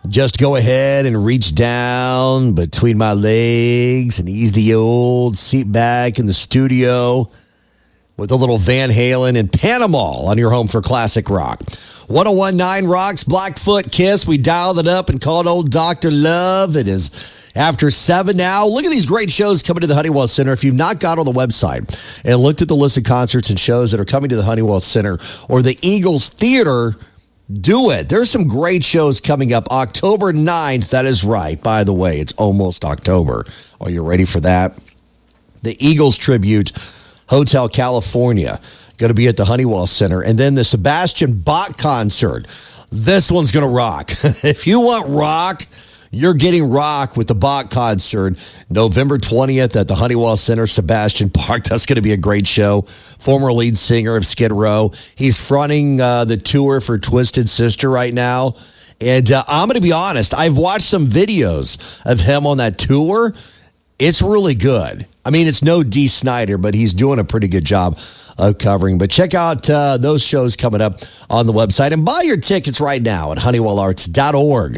Just go ahead and reach down between my legs and ease the old seat back in the studio with a little Van Halen and Panama on your home for classic rock. 101.9 Rocks, Blackfoot Kiss. We dialed it up and called old Dr. Love. It is after 7 now. Look at these great shows coming to the Honeywell Center. If you've not got on the website and looked at the list of concerts and shows that are coming to the Honeywell Center or the Eagles Theater, do it. There's some great shows coming up. October 9th, that is right. By the way, it's almost October. Are you ready for that? The Eagles Tribute, Hotel California, going to be at the Honeywell Center. And then the Sebastian Bach concert. This one's going to rock. If you want rock, you're getting rock with the Bach concert, November 20th at the Honeywell Center, Sebastian Bach. That's going to be a great show. Former lead singer of Skid Row. He's fronting the tour for Twisted Sister right now. And I'm going to be honest, I've watched some videos of him on that tour. It's really good. I mean, it's no Dee Snider, but he's doing a pretty good job of covering. But check out those shows coming up on the website and buy your tickets right now at HoneywellArts.org.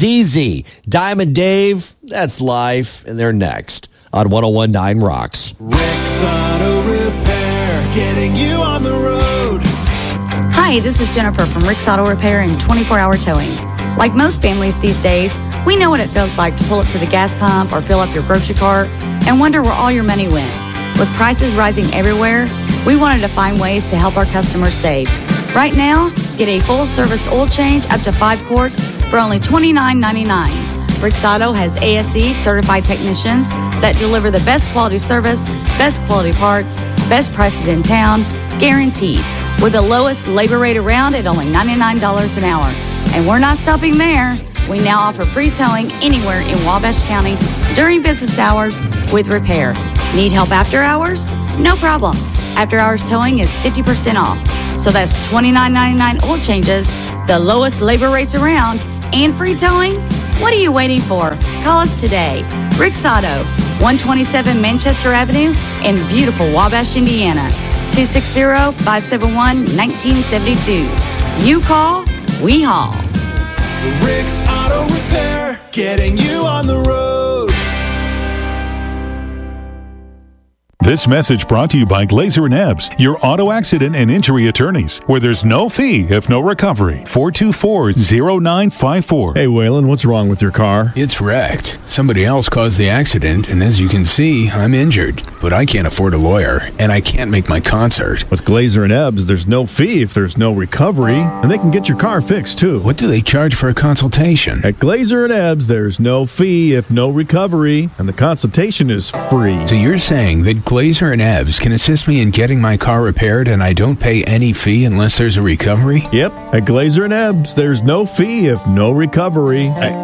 ZZ, Diamond Dave, that's life, and they're next on 101.9 Rocks. Rick's Auto Repair, getting you on the road. Hi, this is Jennifer from Rick's Auto Repair and 24-hour towing. Like most families these days, we know what it feels like to pull up to the gas pump or fill up your grocery cart and wonder where all your money went. With prices rising everywhere, we wanted to find ways to help our customers save. Right now, get a full-service oil change up to 5 quarts for only $29.99. Rick's Auto has ASE certified technicians that deliver the best quality service, best quality parts, best prices in town, guaranteed, with the lowest labor rate around at only $99 an hour. And we're not stopping there. We now offer free towing anywhere in Wabash County during business hours with repair. Need help after hours? No problem. After hours towing is 50% off. So that's $29.99 oil changes, the lowest labor rates around, and free towing? What are you waiting for? Call us today. Rick's Auto, 127 Manchester Avenue in beautiful Wabash, Indiana. 260-571-1972. You call, we haul. Rick's Auto Repair, getting you on the road. This message brought to you by Glazer and Ebbs, your auto accident and injury attorneys, where there's no fee if no recovery. 424-0954. Hey, Waylon, what's wrong with your car? It's wrecked. Somebody else caused the accident, and as you can see, I'm injured. But I can't afford a lawyer, and I can't make my concert. With Glazer and Ebbs, there's no fee if there's no recovery, and they can get your car fixed, too. What do they charge for a consultation? At Glazer and Ebbs, there's no fee if no recovery, and the consultation is free. So you're saying that Glazer and Ebbs can assist me in getting my car repaired and I don't pay any fee unless there's a recovery? Yep. At Glazer and Ebbs, there's no fee if no recovery.